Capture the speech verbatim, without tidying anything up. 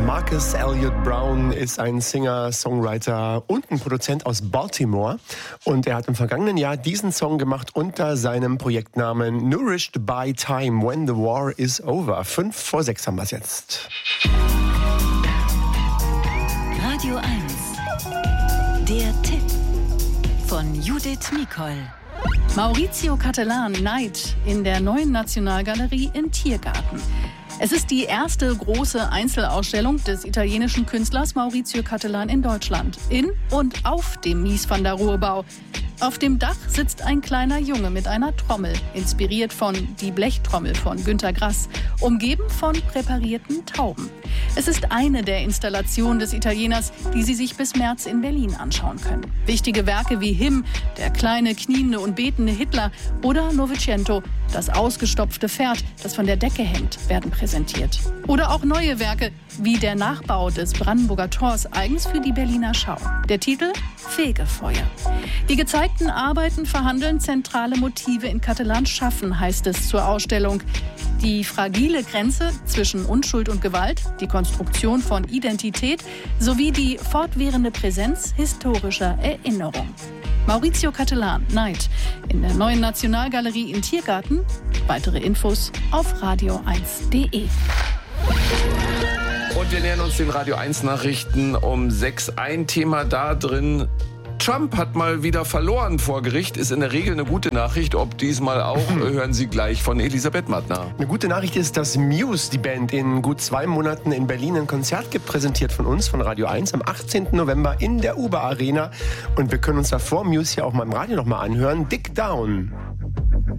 Marcus Elliott Brown ist ein Singer, Songwriter und ein Produzent aus Baltimore. Und er hat im vergangenen Jahr diesen Song gemacht unter seinem Projektnamen Nourished by Time, When the War is Over. Fünf vor sechs haben wir es jetzt. Radio eins. Der Tipp von Judith Nicol. Maurizio Cattelan, Night in der Neuen Nationalgalerie in Tiergarten. Es ist die erste große Einzelausstellung des italienischen Künstlers Maurizio Cattelan in Deutschland. In und auf dem Mies van der Rohe-Bau. Auf dem Dach sitzt ein kleiner Junge mit einer Trommel, inspiriert von Die Blechtrommel von Günter Grass, umgeben von präparierten Tauben. Es ist eine der Installationen des Italieners, die Sie sich bis März in Berlin anschauen können. Wichtige Werke wie Him, der kleine, kniende und betende Hitler oder Novecento, das ausgestopfte Pferd, das von der Decke hängt, werden präsentiert. Oder auch neue Werke wie der Nachbau des Brandenburger Tors, eigens für die Berliner Schau. Der Titel Fegefeuer. Die gezeigten Arbeiten verhandeln zentrale Motive in Cattelans Schaffen, heißt es zur Ausstellung. Die fragile Grenze zwischen Unschuld und Gewalt, die Konstruktion von Identität sowie die fortwährende Präsenz historischer Erinnerung. Maurizio Cattelan, Night, in der Neuen Nationalgalerie in Tiergarten. Weitere Infos auf radio eins punkt de. Und wir nähern uns den Radio eins Nachrichten um sechs. Ein Thema da drin. Trump hat mal wieder verloren vor Gericht, ist in der Regel eine gute Nachricht. Ob diesmal auch, hören Sie gleich von Elisabeth Mattner. Eine gute Nachricht ist, dass Muse, die Band, in gut zwei Monaten in Berlin ein Konzert gibt, präsentiert von uns, von Radio eins, am achtzehnten November in der Uber Arena. Und wir können uns davor Muse hier auch mal im Radio noch mal anhören. Dig Down.